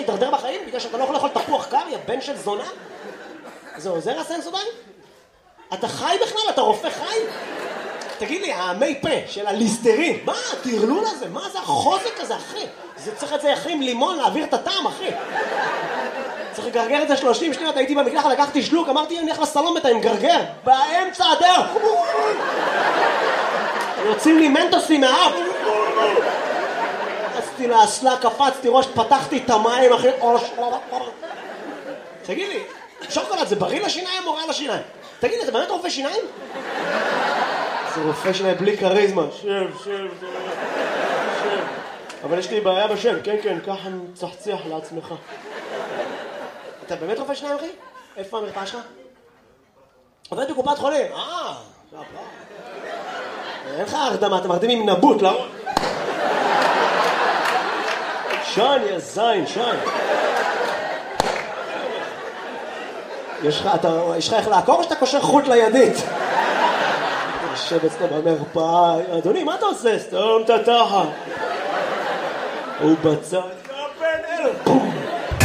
להתדרדר בחיים בגלל שאתה לא יכול לאכול תפוח קר, יא בן של זונה? זה עוזר הסנסודיים? אתה חי בכלל? אתה רופא חי? תגיד לי, המי פה של הליסטרין, מה התרלול הזה? מה זה החוזק הזה, אחי? זה צריך את זה אחי עם לימון להעביר את הטעם, אחי. צריך לגרגר את זה 30 שניות, הייתי במקלחת, לקחתי שלוק, אמרתי, אני הולך לסלון בינתיים, גרגר, באמצע הדרך. יוצאים לי מנטוסים מהאף. רצתי לאסלה, קפצתי ראש, פתחתי את המים, אחי. תגיד לי, שוקולד זה בריא לשיניים או רע לשיניים? תגיד לי, אתה באמת רופא שיניים? זה רופא שיניים בלי קריזמה. שב. אבל יש לי בעיה בשם, כן, ככה מצחצח לעצמך. אתה באמת רופא שיניים, אחי? איפה המרפאה שלך? עובד בקופת חולים. אין לך הרדמה, אתה מרדים עם נבוט, לא? שן, יא זין, שן. יש לך איך לעקור או שאתה קושר חוט לידית? יושב אצלנו במרפאה, אדוני, מה אתה עושה? סתום את התחת. הוא בצד, בן אלו, בום.